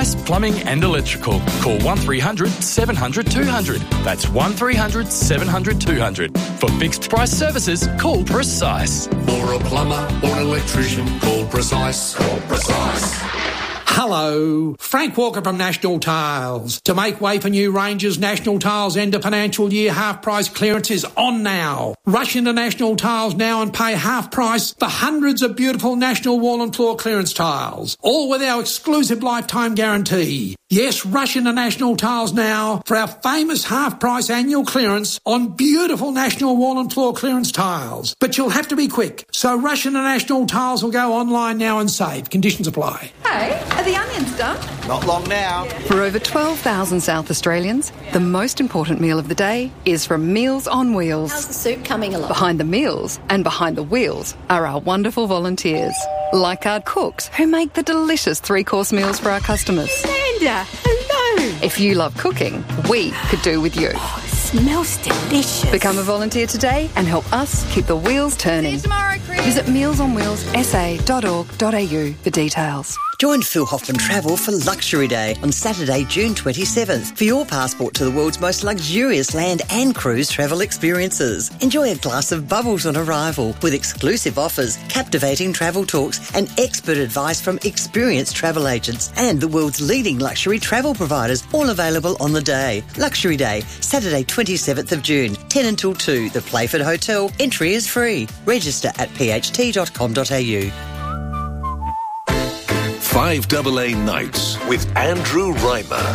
Price Plumbing and Electrical. Call 1300 700 200. That's 1300 700 200. For fixed price services, call Precise. For a plumber or an electrician, call Precise. Call Precise. Hello, Frank Walker from National Tiles. To make way for new ranges, National Tiles end of financial year half price clearance is on now. Rush into National Tiles now and pay half price for hundreds of beautiful National wall and floor clearance tiles, all with our exclusive lifetime guarantee. Yes, rush into National Tiles now for our famous half price annual clearance on beautiful National wall and floor clearance tiles. But you'll have to be quick, so rush into National Tiles or go online now and save. Conditions apply. Hey, are the onions done? Not long now. For over 12,000 South Australians, the most important meal of the day is from Meals on Wheels. How's the soup coming along? Behind the meals and behind the wheels are our wonderful volunteers, like our cooks who make the delicious three-course meals for our customers. Amanda, hello. If you love cooking, we could do with you. Oh, it smells delicious. Become a volunteer today and help us keep the wheels turning. See you tomorrow, Chris. Visit mealsonwheelsa.org.au for details. Join Phil Hoffman Travel for Luxury Day on Saturday, June 27th for your passport to the world's most luxurious land and cruise travel experiences. Enjoy a glass of bubbles on arrival with exclusive offers, captivating travel talks and expert advice from experienced travel agents and the world's leading luxury travel providers, all available on the day. Luxury Day, Saturday 27th of June, 10 until 2, the Playford Hotel. Entry is free. Register at pht.com.au. 5AA Nights with Andrew Reimer.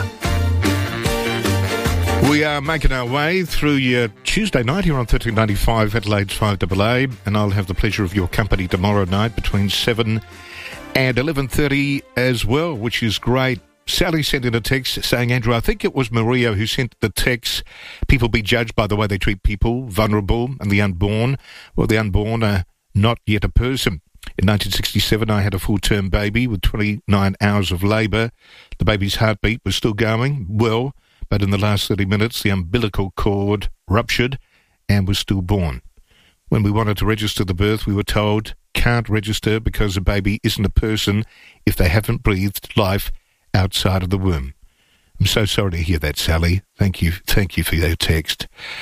We are making our way through your Tuesday night here on 1395 Adelaide's 5AA, and I'll have the pleasure of your company tomorrow night between 7 and 11:30 as well, which is great. Sally sent in a text saying, Andrew, I think it was Maria who sent the text, people be judged by the way they treat people, vulnerable and the unborn. Well, the unborn are not yet a person. In 1967, I had a full-term baby with 29 hours of labour. The baby's heartbeat was still going well, but in the last 30 minutes, the umbilical cord ruptured and was still born. When we wanted to register the birth, we were told, can't register because a baby isn't a person if they haven't breathed life outside of the womb. I'm so sorry to hear that, Sally. Thank you for your text.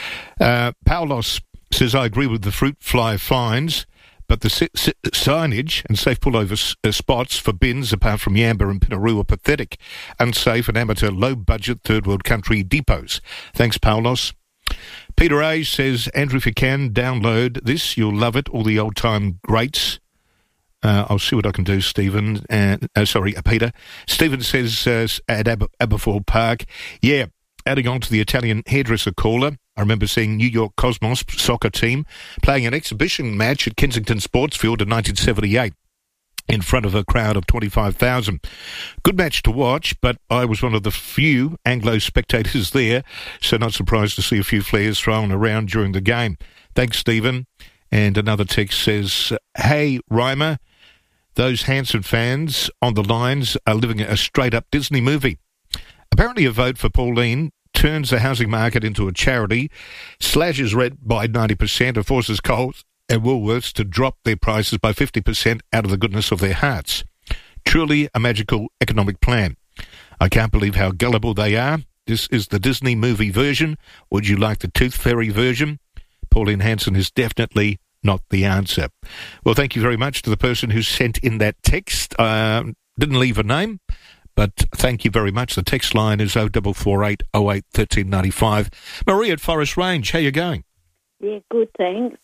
Paulos says, I agree with the fruit fly fines, but the signage and safe pullover spots for bins, apart from Yamba and Pinaroo, are pathetic, unsafe and amateur, low-budget third-world country depots. Thanks, Paulos. Peter A. says, Andrew, if you can, download this. You'll love it. All the old-time greats. I'll see what I can do, Stephen. Peter. Stephen says at Aberfoyle Park, yeah, adding on to the Italian hairdresser caller, I remember seeing New York Cosmos soccer team playing an exhibition match at Kensington Sportsfield in 1978 in front of a crowd of 25,000. Good match to watch, but I was one of the few Anglo spectators there, so not surprised to see a few flares thrown around during the game. Thanks, Stephen. And another text says, hey, Reimer, those Hanson fans on the lines are living a straight-up Disney movie. Apparently a vote for Pauline turns the housing market into a charity, slashes rent by 90%, and forces Coles and Woolworths to drop their prices by 50% out of the goodness of their hearts. Truly a magical economic plan. I can't believe how gullible they are. This is the Disney movie version. Would you like the Tooth Fairy version? Pauline Hanson is definitely not the answer. Well, thank you very much to the person who sent in that text. Didn't leave a name, but thank you very much. The text line is 0448 08 1395. Marie at Forest Range, how you going? Yeah, good, thanks.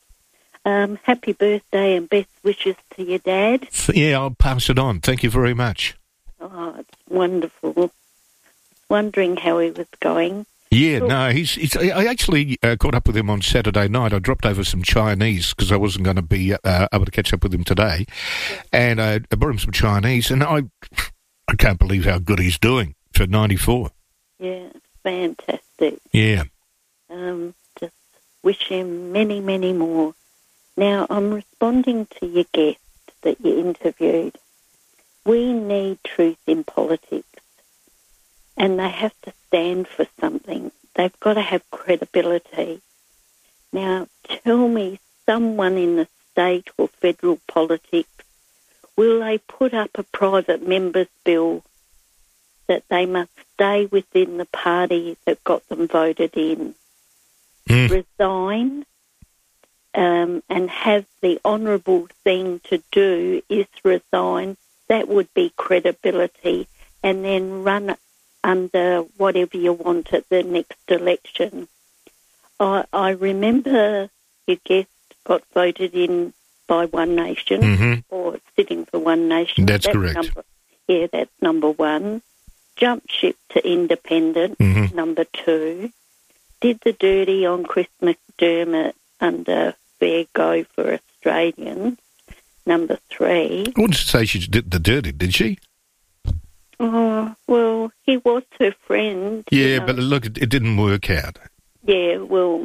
Happy birthday and best wishes to your dad. Yeah, I'll pass it on. Thank you very much. Oh, it's wonderful. Wondering how he was going. Yeah, no, I actually caught up with him on Saturday night. I dropped over some Chinese because I wasn't going to be able to catch up with him today. And I brought him some Chinese, and I can't believe how good he's doing for 94. Yeah, fantastic. Yeah. Just wish him many, many more. Now, I'm responding to your guest that you interviewed. We need truth in politics, and they have to stand for something. They've got to have credibility. Now, tell me, someone in the state or federal politics, will they put up a private member's bill that they must stay within the party that got them voted in. Resign and have the honourable thing to do is resign. That would be credibility, and then run under whatever you want at the next election. I remember your guest got voted in by One Nation, or sitting for One Nation. That's correct. That's number one. Jumped ship to independent, number two. Did the dirty on Chris McDermott under Fair Go for Australians, number three. I wouldn't say she did the dirty, did she? Oh, well, he was her friend. Yeah, but look, it didn't work out. Yeah, well,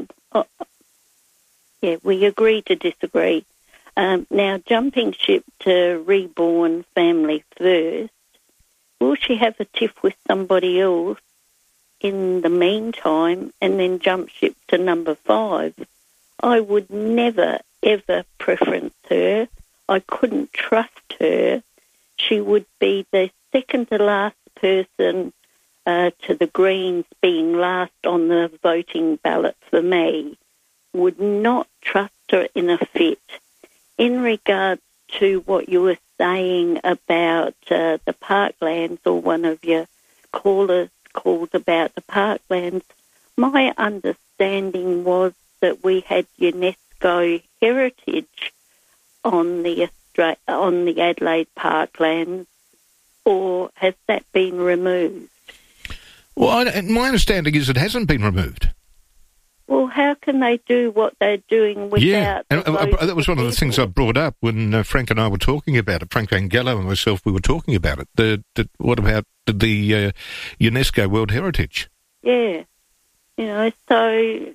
we agree to disagree. Now, jumping ship to Reborn Family First, will she have a tiff with somebody else in the meantime and then jump ship to number 5? I would never, ever preference her. I couldn't trust her. She would be the second to last person to the Greens being last on the voting ballot for me. Would not trust her in a fit. In regards to what you were saying about the parklands, or one of your callers called about the parklands, my understanding was that we had UNESCO heritage on the Adelaide parklands, or has that been removed? Well, my understanding is it hasn't been removed. Well, how can they do what they're doing without... Yeah, and that was one of the things I brought up when Frank and I were talking about it. Frank Vangello and myself, we were talking about it. What about the UNESCO World Heritage? Yeah. So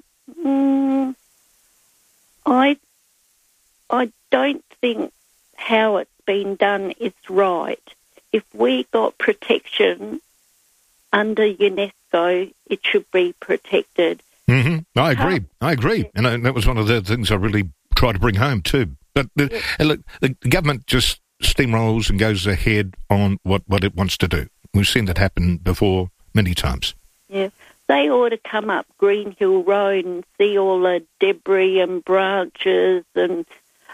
I don't think how it's been done is right. If we got protection under UNESCO, it should be protected. I agree. And that was one of the things I really tried to bring home too. But look, the government just steamrolls and goes ahead on what it wants to do. We've seen that happen before many times. Yeah. They ought to come up Green Hill Road and see all the debris and branches and,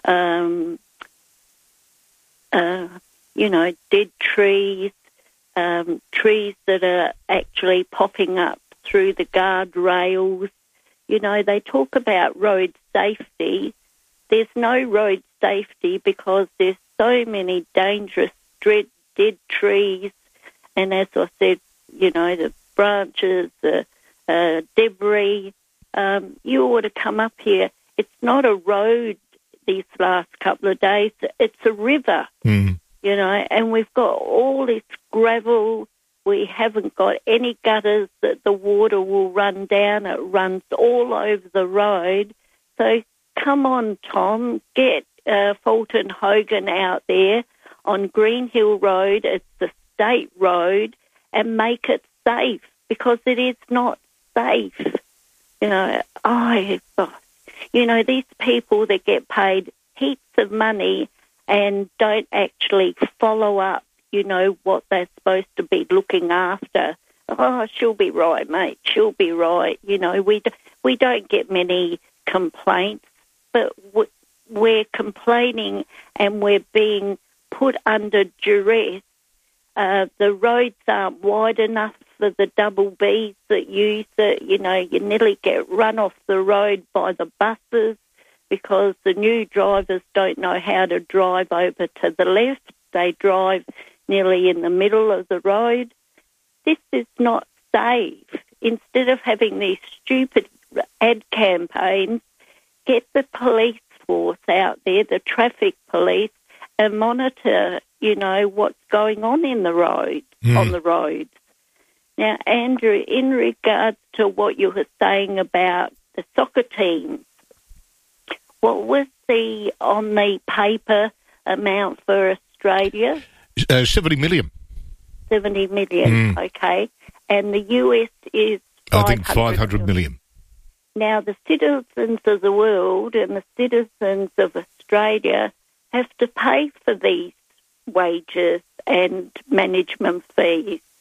dead trees, trees that are actually popping up through the guardrails. They talk about road safety. There's no road safety because there's so many dangerous, dead trees. And as I said, the branches, the debris. You ought to come up here. It's not a road these last couple of days. It's a river, and we've got all this gravel. We haven't got any gutters that the water will run down. It runs all over the road. So come on, Tom, get Fulton Hogan out there on Green Hill Road. It's the state road, and make it safe, because it is not safe. These people that get paid heaps of money and don't actually follow up, what they're supposed to be looking after. Oh, she'll be right, mate. She'll be right. We don't get many complaints, but we're complaining and we're being put under duress. The roads aren't wide enough for the double Bs that use it. You nearly get run off the road by the buses because the new drivers don't know how to drive over to the left. They drive nearly in the middle of the road. This is not safe. Instead of having these stupid ad campaigns, get the police force out there, the traffic police, and monitor, what's going on in the road, on the roads. Now, Andrew, in regards to what you were saying about the soccer teams, what was on the paper amount for Australia? 70 million. 70 million, okay. And the US is 500 million. Now, the citizens of the world and the citizens of Australia have to pay for these wages and management fees.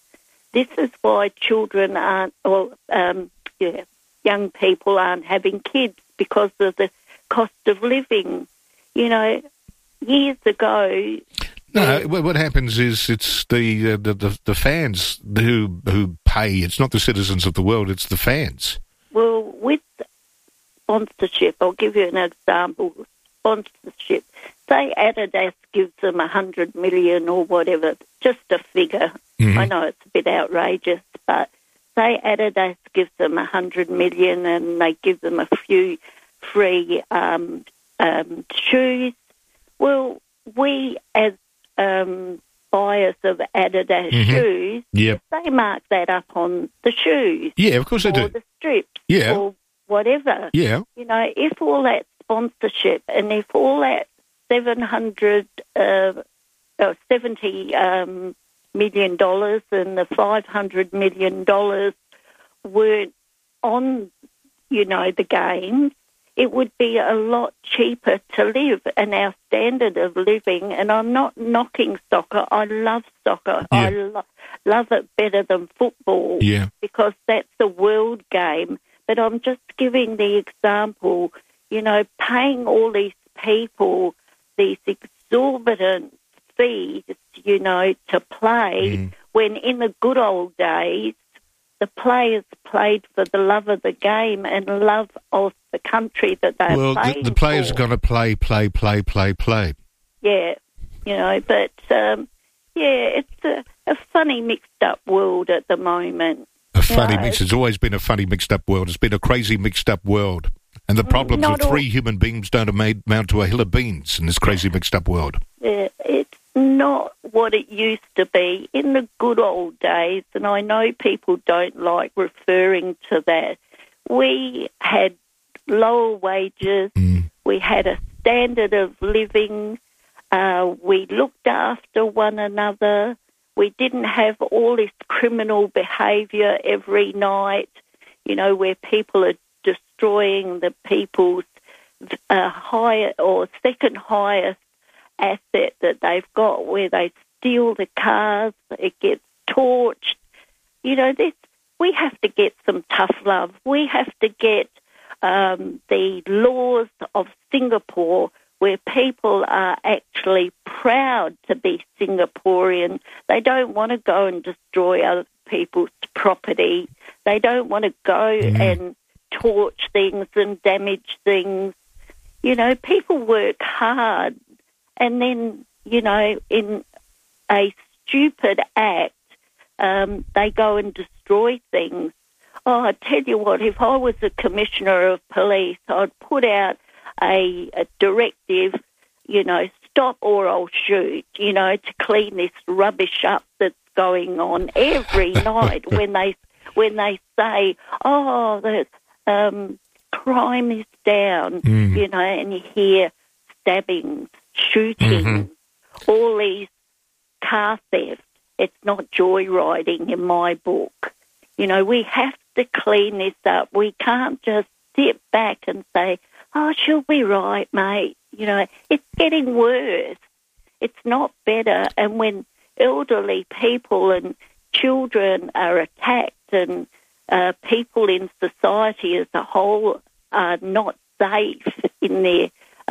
this is why children aren't, or young people aren't having kids, because of the cost of living. You know, years ago... No, what happens is it's the fans who pay. It's not the citizens of the world, it's the fans. Well, with sponsorship, I'll give you an example. Sponsorship. Say Adidas gives them 100 million or whatever, just a figure. Mm-hmm. I know it's a bit outrageous, but say Adidas gives them 100 million and they give them a few free shoes. Well, we as buyers of Adidas shoes, they mark that up on the shoes. Yeah, of course they do. Or the strips. Yeah. Or whatever. Yeah. You know, if all that sponsorship and if all that $70 million and the $500 million weren't on, you know, the games, it would be a lot cheaper to live, and our standard of living, and I'm not knocking soccer, I love soccer, I love it better than football, because that's a world game, but I'm just giving the example, you know, paying all these people these exorbitant fees, you know, to play, when in the good old days, the players played for the love of the game and love of the country that they're playing for. Well, the players are going to play. Yeah, you know, but, it's a funny mixed-up world at the moment. It's always been a funny mixed-up world. It's been a crazy mixed-up world. And the problems of three human beings don't amount to a hill of beans in this crazy mixed-up world. Yeah, it's not what it used to be in the good old days, and I know people don't like referring to that. We had lower wages, we had a standard of living, we looked after one another, we didn't have all this criminal behaviour every night, you know, where people are destroying the people's higher or second highest asset that they've got, where they steal the cars, it gets torched. You know, we have to get some tough love. We have to get the laws of Singapore, where people are actually proud to be Singaporean. They don't want to go and destroy other people's property. They don't want to go and torch things and damage things. You know, people work hard, and then, you know, in a stupid act, they go and destroy things. Oh, I tell you what, if I was a commissioner of police, I'd put out a directive, you know, stop or I'll shoot, you know, to clean this rubbish up that's going on every night when they say, oh, the crime is down, you know, and you hear stabbings, shootings, all these car theft. It's not joyriding in my book. You know, we have to clean this up. We can't just sit back and say, oh, she'll be right, mate. You know, it's getting worse. It's not better. And when elderly people and children are attacked and people in society as a whole are not safe in their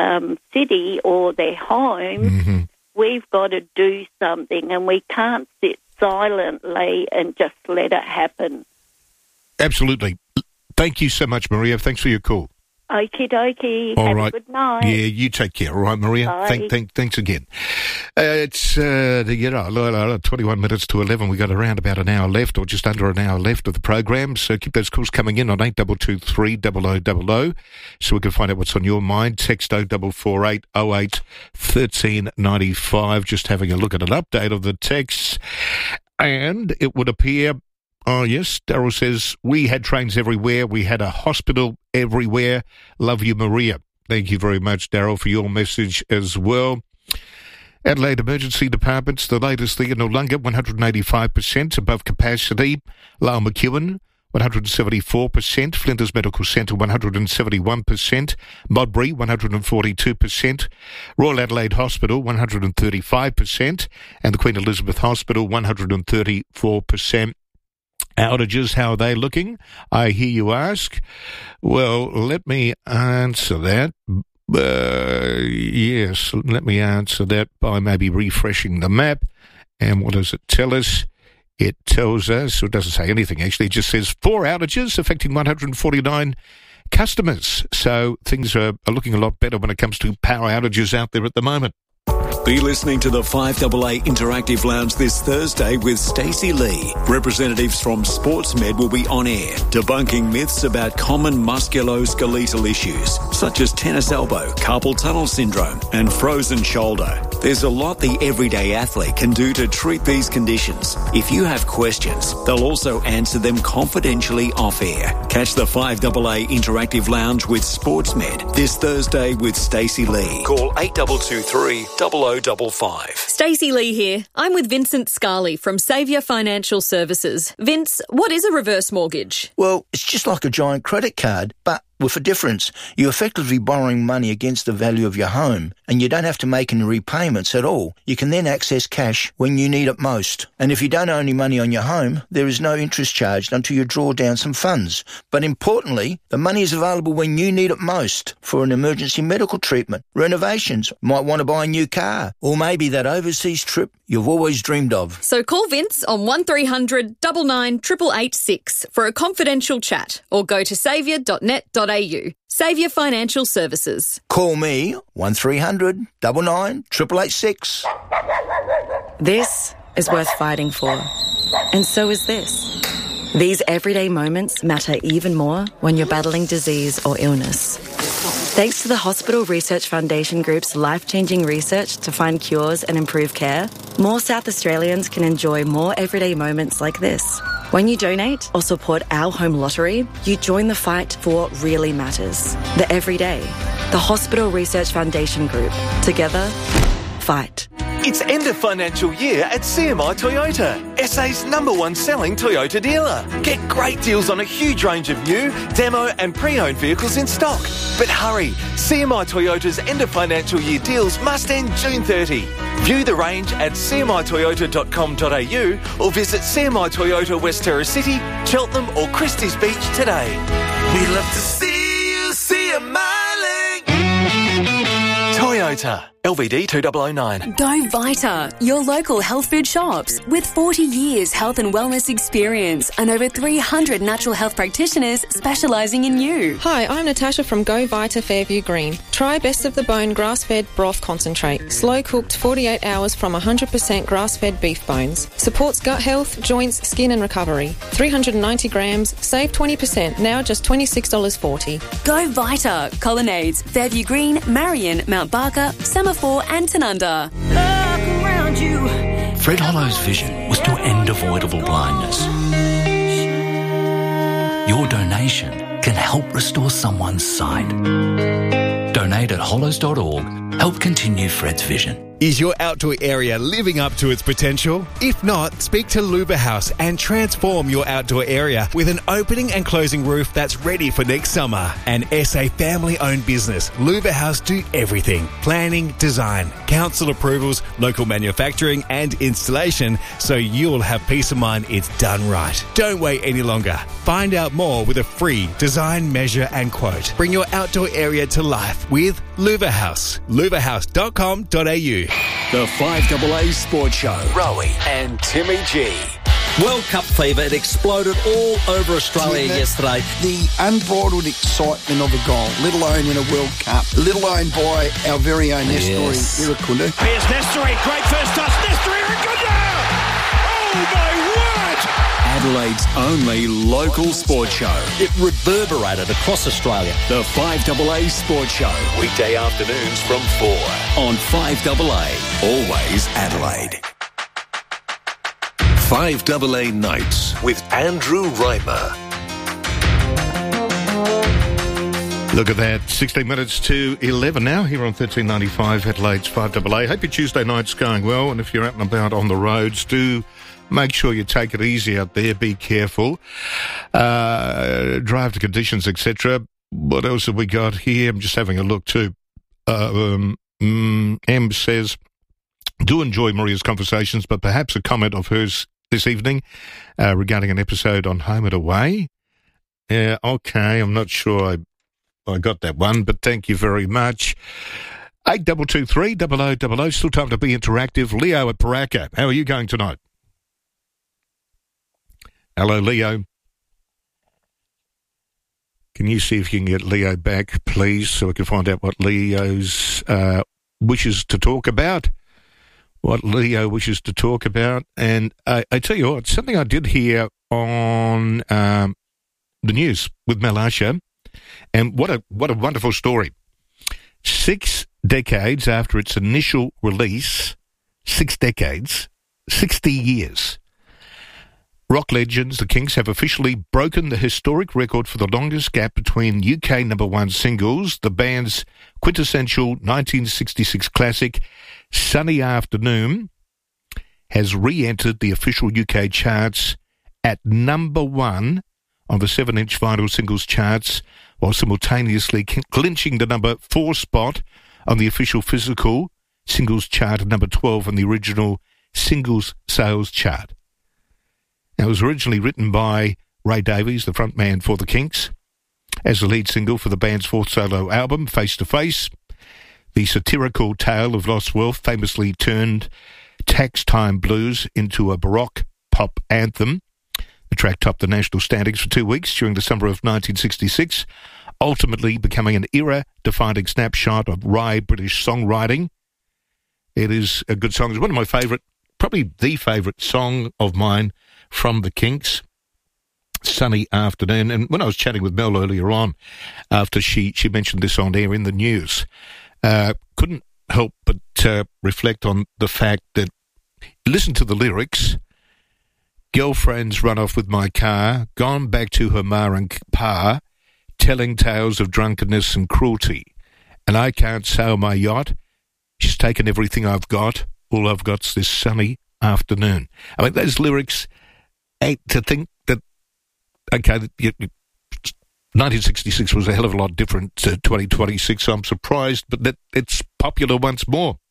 city or their home, we've got to do something, and we can't sit silently and just let it happen. Absolutely. Thank you so much, Maria. Thanks for your call. Okie dokie. All Have right. a good night. Yeah, you take care. All right, Maria. Bye. Thanks again. It's 21 minutes to 11. We've got around about an hour left, or just under an hour left of the program. So keep those calls coming in on 8223 0000, so we can find out what's on your mind. Text 0448 08 1395. Just having a look at an update of the texts, and it would appear. Oh, yes, Daryl says, we had trains everywhere. We had a hospital everywhere. Love you, Maria. Thank you very much, Daryl, for your message as well. Adelaide Emergency Departments, the latest thing in Noarlunga, 185% above capacity. Lyle McEwen, 174%. Flinders Medical Centre, 171%. Modbury, 142%. Royal Adelaide Hospital, 135%. And the Queen Elizabeth Hospital, 134%. outages, how are they looking? I hear you ask. Well, let me answer that. Yes, let me answer that by maybe refreshing the map. And what does it tell us? It tells us, or it doesn't say anything actually, it just says 4 outages affecting 149 customers. So things are looking a lot better when it comes to power outages out there at the moment. Be listening to the 5AA Interactive Lounge this Thursday with Stacey Lee. Representatives from SportsMed will be on air, debunking myths about common musculoskeletal issues, such as tennis elbow, carpal tunnel syndrome, and frozen shoulder. There's a lot the everyday athlete can do to treat these conditions. If you have questions, they'll also answer them confidentially off air. Catch the 5AA Interactive Lounge with SportsMed this Thursday with Stacey Lee. Call 8223 0055. Stacey Lee here. I'm with Vincent Scarley from Saviour Financial Services. Vince, what is a reverse mortgage? Well, it's just like a giant credit card, but with a difference. You're effectively borrowing money against the value of your home, and you don't have to make any repayments at all. You can then access cash when you need it most. And if you don't owe any money on your home, there is no interest charged until you draw down some funds. But importantly, the money is available when you need it most for an emergency medical treatment, renovations, might want to buy a new car, or maybe that overseas trip you've always dreamed of. So call Vince on 1300 99 888 for a confidential chat, or go to saviour.net.au. Saviour Financial Services. Call me 1300 99 888. This is worth fighting for. And so is this. These everyday moments matter even more when you're battling disease or illness. Thanks to the Hospital Research Foundation Group's life-changing research to find cures and improve care, more South Australians can enjoy more everyday moments like this. When you donate or support our home lottery, you join the fight for what really matters. The everyday. The Hospital Research Foundation Group. Together, fight. It's end of financial year at CMI Toyota, SA's #1 selling Toyota dealer. Get great deals on a huge range of new, demo and pre-owned vehicles in stock. But hurry, CMI Toyota's end of financial year deals must end June 30. View the range at cmitoyota.com.au or visit CMI Toyota West Terrace City, Cheltenham or Christie's Beach today. We love to see you smiling. Toyota. LVD 2009. Go Vita, your local health food shops. With 40 years health and wellness experience and over 300 natural health practitioners specialising in you. Hi, I'm Natasha from Go Vita Fairview Green. Try Best of the Bone grass-fed broth concentrate. Slow-cooked 48 hours from 100% grass-fed beef bones. Supports gut health, joints, skin and recovery. 390 grams, save 20%, now just $26.40. Go Vita, Colonnades, Fairview Green, Marion, Mount Barker, Summerford and Tanunda. Fred Hollow's vision was to end avoidable blindness. Your donation can help restore someone's sight. Donate at hollows.org. Help continue Fred's vision. Is your outdoor area living up to its potential? If not, speak to Luba House and transform your outdoor area with an opening and closing roof that's ready for next summer. An SA family-owned business, Luba House do everything. Planning, design, council approvals, local manufacturing and installation, so you'll have peace of mind it's done right. Don't wait any longer. Find out more with a free design, measure and quote. Bring your outdoor area to life with Luba House. luvahouse.com.au. The 5AA Sports Show. Rowie and Timmy G. World Cup fever, it exploded all over Australia yesterday. The unbridled excitement of a goal, let alone in a World Cup, let alone by our very own Nestori Irankunda. Here's Nestori, great first touch, Nestori Irankunda! Oh my word! Adelaide's only local sports show. It reverberated across Australia. The 5AA Sports Show. Weekday afternoons from 4 on 5AA. Always Adelaide. 5AA Nights with Andrew Reimer. Look at that, 16 minutes to 11 now here on 1395 Adelaide's 5AA. Hope your Tuesday night's going well, and if you're out and about on the roads, do make sure you take it easy out there, be careful, drive to conditions, etc. What else have we got here? I'm just having a look too. M says, do enjoy Maria's conversations, but perhaps a comment of hers this evening regarding an episode on Home and Away. Yeah, okay, I'm not sure I got that one, but thank you very much. 8223 0000, still time to be interactive. Leo at Paraka, how are you going tonight? Hello, Leo. Can you see if you can get Leo back, please, so we can find out what Leo's wishes to talk about? What Leo wishes to talk about. And I tell you what, something I did hear on the news with Mel Usher, and what a wonderful story. 6 decades after its initial release, 6 decades, 60 years, rock legends, the Kinks, have officially broken the historic record for the longest gap between UK number one singles. The band's quintessential 1966 classic, Sunny Afternoon, has re-entered the official UK charts at number one on the 7-inch vinyl singles charts, while simultaneously clinching the number 4 spot on the official physical singles chart at number 12 on the original singles sales chart. Now, it was originally written by Ray Davies, the frontman for the Kinks, as the lead single for the band's 4th solo album, Face to Face. The satirical tale of lost wealth famously turned Tax Time Blues into a baroque pop anthem. The track topped the national standings for 2 weeks during the summer of 1966, ultimately becoming an era-defining snapshot of wry British songwriting. It is a good song. It's one of my favourite, probably the favourite song of mine from the Kinks, Sunny Afternoon. And when I was chatting with Mel earlier on, after she mentioned this on air in the news, couldn't help but reflect on the fact that, listen to the lyrics, girlfriends run off with my car, gone back to her ma and pa, telling tales of drunkenness and cruelty, and I can't sail my yacht. She's taken everything I've got. All I've got's this sunny afternoon. I mean, those lyrics, to think that, okay, 1966 was a hell of a lot different to 2026, so I'm surprised, but that it's popular once more.